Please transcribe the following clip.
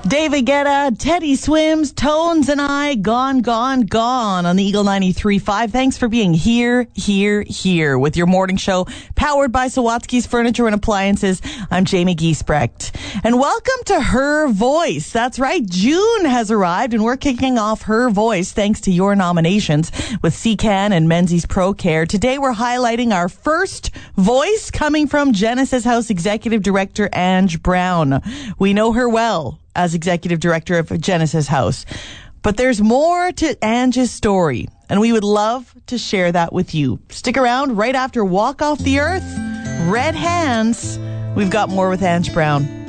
David Guetta, Teddy Swims, Tones and I, gone on the Eagle 93.5. Thanks for being here with your morning show, powered by Sawatsky's Furniture and Appliances. I'm Jamie Giesbrecht. And welcome to Her Voice. That's right, June has arrived, and we're kicking off Her Voice thanks to your nominations with CCAN and Menzies Pro Care. Today we're highlighting our first voice coming from Genesis House Executive Director Ange Brown. We know her well as Executive Director of Genesis House. But there's more to Ange's story, and we would love to share that with you. Stick around right after Walk Off the Earth, Red Hands. We've got more with Ange Brown.